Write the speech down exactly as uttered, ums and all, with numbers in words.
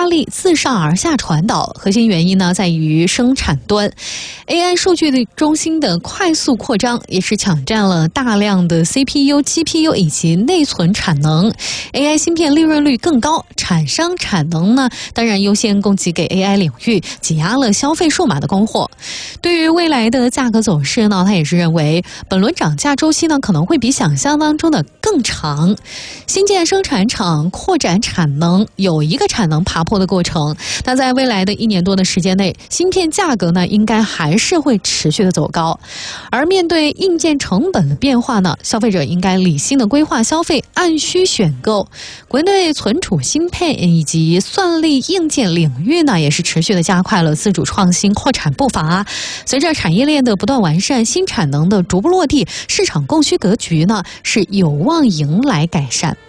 力自上而下传导，核心原因呢在于生产端。A I 数据的中心的快速扩张，也是抢占了大量的 C P U、G P U 以及内存产能。A I 芯片利润率更高，厂商产能呢当然优先供给给 A I 领域，挤压了消费数码的供货。对于未来的价格走势呢，他也是认为本轮涨价周期呢可能会比想象当中的更长。新建生产厂扩展产能有一个产能爬坡的过程，那在未来的一年多的时间内，芯片价格呢应该还是会持续的走高。而面对硬件成本的变化呢，消费者应该理性的规划消费，按需选购。国内存储芯片以及算力硬件领域呢，也是持续的加快了自主创新扩产步伐。随着产业链的不断完善，新产能的逐步落地，市场供需格局呢是有望迎来改善。